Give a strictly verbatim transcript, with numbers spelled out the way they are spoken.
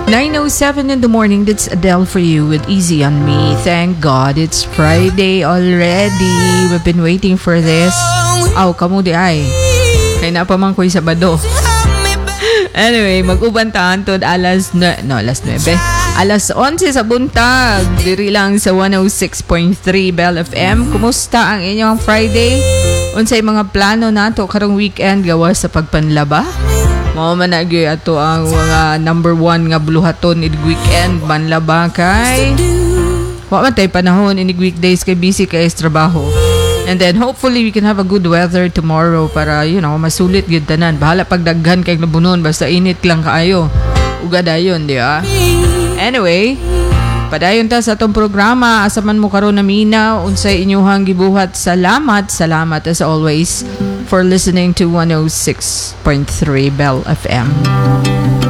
nine oh seven in the morning, that's Adele for you with Easy on Me. Thank God, it's Friday already. We've been waiting for this. Aw, kamu di ay. Kaya na pa man ko'y Sabado. Anyway, mag-uban tahan to alas, no, no, alas nuebe. Alas onse sa buntag. Diri lang sa one oh six point three Bell F M. Kumusta ang inyong Friday? Unsay mga plano nato karong weekend gawa sa pagpanlaba? Mao man na gyud ato ang mga number one nga buluhaton inig weekend manlaba kay wa man tay panahon inig weekdays kay busy kay sa trabaho. And then hopefully we can have a good weather tomorrow para you know masulit gyud tanan. Bahala pagdaghan kay nabunon basta init lang kaayo. Uga dayon di ba? Anyway, padayon ta sa atong programa. Asa man mo karon na mina unsay inyong gibuhat. Salamat, salamat as always for listening to one oh six point three Bell F M.